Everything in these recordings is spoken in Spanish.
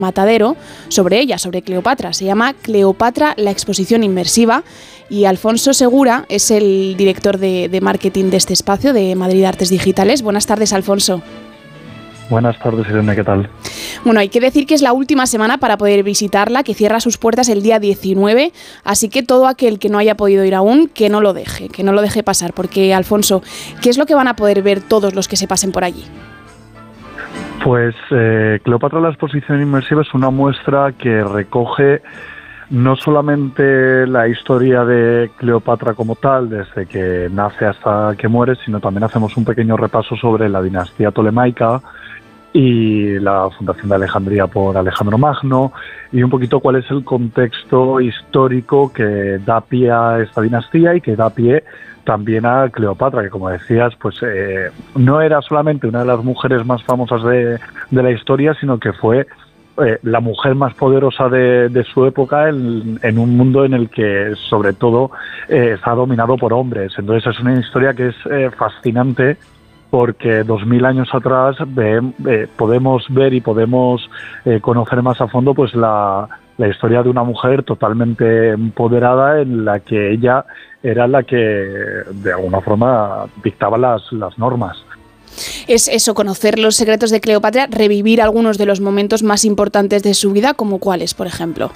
Matadero sobre ella, sobre Cleopatra. Se llama Cleopatra, la exposición inmersiva, y Alfonso Segura es el director de marketing de este espacio, de Madrid Artes Digitales. Buenas tardes, Alfonso. Buenas tardes, Irene, ¿qué tal? Bueno, hay que decir que es la última semana para poder visitarla, que cierra sus puertas el día 19, así que todo aquel que no haya podido ir aún, que no lo deje pasar, porque, Alfonso, ¿qué es lo que van a poder ver todos los que se pasen por allí? Pues Cleopatra, la exposición inmersiva, es una muestra que recoge no solamente la historia de Cleopatra como tal, desde que nace hasta que muere, sino también hacemos un pequeño repaso sobre la dinastía tolemaica y la fundación de Alejandría por Alejandro Magno, y un poquito cuál es el contexto histórico que da pie a esta dinastía y que da pie también a Cleopatra, que, como decías, pues no era solamente una de las mujeres más famosas de la historia, sino que fue la mujer más poderosa de su época en un mundo en el que, sobre todo, está dominado por hombres. Entonces es una historia que es fascinante, porque 2000 años atrás podemos ver y podemos conocer más a fondo pues la historia de una mujer totalmente empoderada, en la que ella era la que de alguna forma dictaba las normas. Es eso, conocer los secretos de Cleopatra, revivir algunos de los momentos más importantes de su vida, como cuáles, por ejemplo.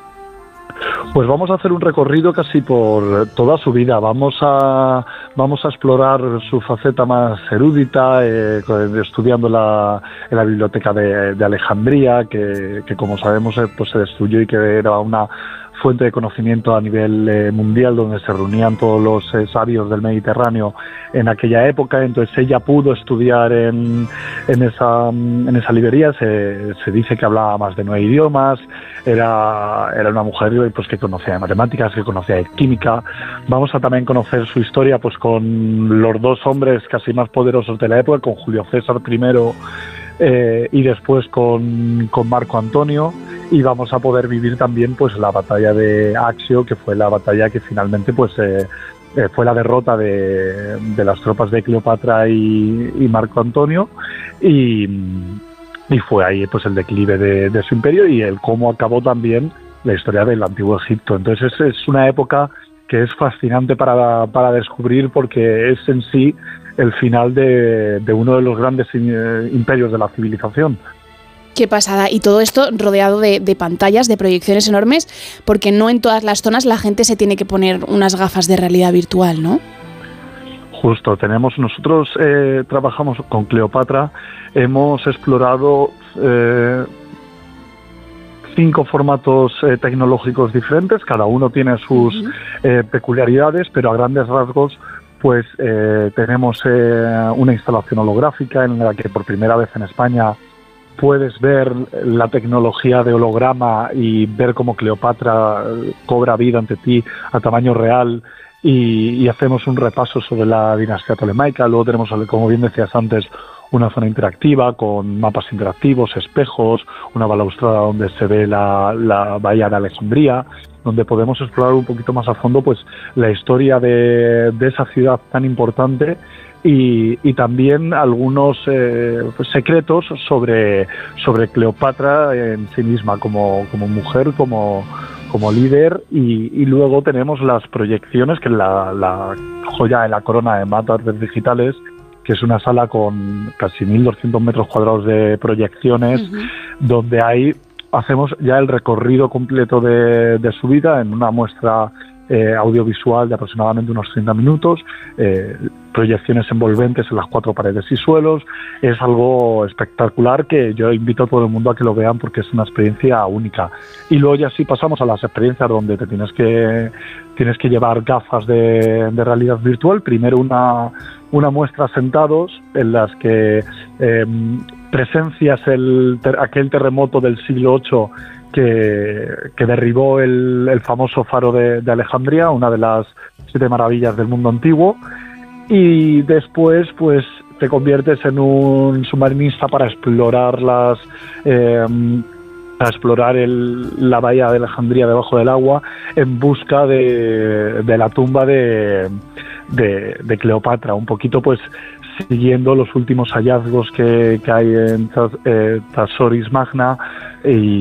Pues vamos a hacer un recorrido casi por toda su vida. Vamos a explorar su faceta más erudita, estudiando en la biblioteca de Alejandría, que como sabemos pues se destruyó y que era una fuente de conocimiento a nivel mundial, donde se reunían todos los sabios del Mediterráneo en aquella época. Entonces ella pudo estudiar en esa librería. Se dice que hablaba más de 9 idiomas, era una mujer pues que conocía de matemáticas, que conocía de química. Vamos a también conocer su historia pues con los dos hombres casi más poderosos de la época, con Julio César primero y después con Marco Antonio. Y vamos a poder vivir también pues la batalla de Accio, que fue la batalla que finalmente pues fue la derrota de las tropas de Cleopatra y Marco Antonio, y fue ahí pues el declive de su imperio y el cómo acabó también la historia del Antiguo Egipto. Entonces es una época que es fascinante para descubrir, porque es en sí el final de uno de los grandes imperios de la civilización. Qué pasada. Y todo esto rodeado de pantallas, de proyecciones enormes, porque no en todas las zonas la gente se tiene que poner unas gafas de realidad virtual, ¿no? Justo, nosotros trabajamos con Cleopatra, hemos explorado 5 formatos tecnológicos diferentes, cada uno tiene sus peculiaridades, pero a grandes rasgos pues tenemos una instalación holográfica en la que por primera vez en España puedes ver la tecnología de holograma y ver cómo Cleopatra cobra vida ante ti a tamaño real, y hacemos un repaso sobre la dinastía tolemaica. Luego tenemos, como bien decías antes, una zona interactiva con mapas interactivos, espejos, una balaustrada donde se ve la bahía de Alejandría, donde podemos explorar un poquito más a fondo pues la historia de esa ciudad tan importante, y también algunos secretos sobre Cleopatra en sí misma, como mujer, como líder. Y luego tenemos las proyecciones, que es la joya de la corona de Madrid Artes Digitales, que es una sala con casi 1.200 metros cuadrados de proyecciones, donde ahí hacemos ya el recorrido completo de su vida en una muestra audiovisual de aproximadamente unos 30 minutos, proyecciones envolventes en las 4 paredes y suelos. Es algo espectacular que yo invito a todo el mundo a que lo vean, porque es una experiencia única. Y luego ya sí pasamos a las experiencias donde te tienes que llevar gafas de realidad virtual. Primero una muestra sentados, en las que presencias aquel terremoto del siglo VIII que derribó el famoso faro de Alejandría, una de las 7 maravillas del mundo antiguo, y después pues te conviertes en un submarinista para explorar la bahía de Alejandría debajo del agua, en busca de la tumba de Cleopatra. Un poquito pues siguiendo los últimos hallazgos que hay en Thazoris Magna